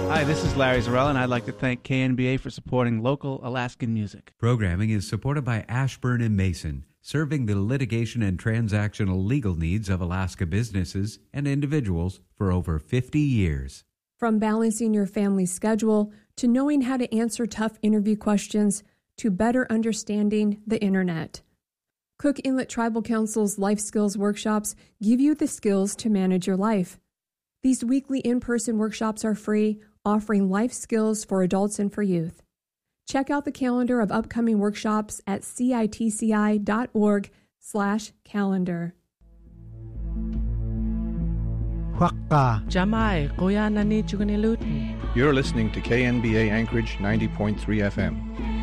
Hi, this is Larry Zarrell, and I'd like to thank KNBA for supporting local Alaskan music. Programming is supported by Ashburn and Mason, serving the litigation and transactional legal needs of Alaska businesses and individuals for over 50 years. From balancing your family's schedule to knowing how to answer tough interview questions to better understanding the internet. Cook Inlet Tribal Council's Life Skills Workshops give you the skills to manage your life. These weekly in-person workshops are free, offering life skills for adults and for youth. Check out the calendar of upcoming workshops at citci.org/calendar. Jamai, kuya nani chugani lutin. You're listening to KNBA Anchorage 90.3 FM.